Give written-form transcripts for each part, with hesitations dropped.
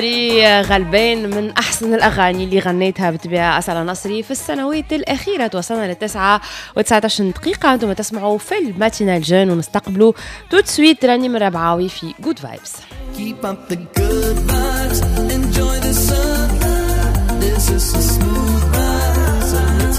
غلبان من أحسن الأغاني اللي غنيتها بالطبيعة أسعى نصري في السنوات الأخيرة. توصلنا ل9:19 دقيقة. أنتم تسمعوا في الماتينال جون ونستقبلوا توت سويت راني من ربعاوي في جود فايبس. Keep up the good vibes, enjoy the sun. This is a smooth ride, so let's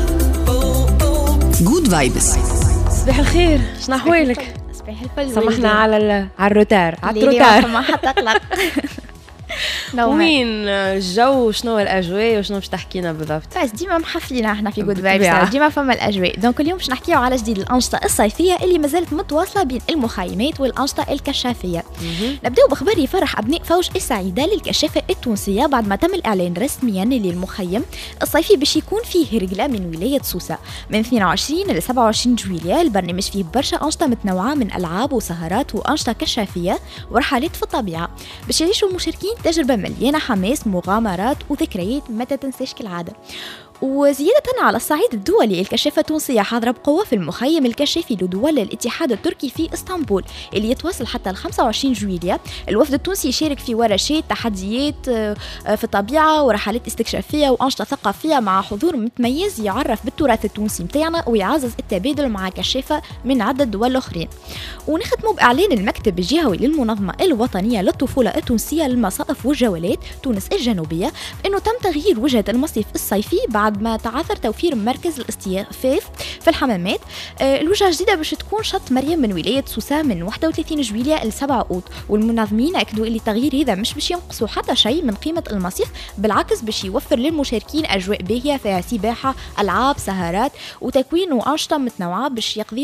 go. Good vibes. صباح الخير، شنو أحوالك؟ صباح الفل. سمحنا على الروتار، على التروتار ما حتى تقلق. وين الجو، شنو الأجواء وشنو باش تحكينا بالضبط؟ بس ديما محفلين احنا في جود فايبس، ديما فما الأجواء. دونك اليوم باش نحكيو على جديد الأنشطة الصيفية اللي مازالت متواصلة بين المخيمات والأنشطة الكشافية. نبداو بخبر يفرح أبناء فوج السعيدة للكشافة التونسية بعد ما تم الإعلان رسميا للمخيم الصيفي باش يكون فيه رجلة من ولاية سوسة من 22 ل 27 جويلية. البرنامج فيه برشا أنشطة متنوعة من ألعاب وسهرات وأنشطة كشافية ورحلات في الطبيعة باش يعيشوا المشاركين تجربة مليانة حماس، مغامرات وذكريات ما تتنساش كالعادة. وزيادة على الصعيد الدولي، الكشافة التونسية حاضرة بقوة في المخيم الكشافي لدول الاتحاد التركي في اسطنبول اللي يتواصل حتى 25 جويلية. الوفد التونسي يشارك في ورشات، تحديات في الطبيعة ورحلات استكشافية وأنشطة ثقافية مع حضور متميز يعرف بالتراث التونسي متاعنا ويعزز التبادل مع كشافة من عدة دول أخرين. ونختموا بإعلان المكتب الجهوي للمنظمة الوطنية للطفولة التونسية للمصائف والجولات تونس الجنوبية بأنه تم تغيير وجهة المصيف الصيفي بعد ما تعثر توفير مركز الاستيفاف في الحمامات. الوجهة الجديدة باش تكون شط مريم من ولاية سوسة من 31 جويلية ل 7 أوت. والمنظمين أكدوا أن التغيير هذا مش باش ينقصوا حتى شيء من قيمة المصيف، بالعكس باش يوفر للمشاركين أجواء باهية فيها سباحة، ألعاب، سهرات وتكوين وأنشطة متنوعة باش يقضي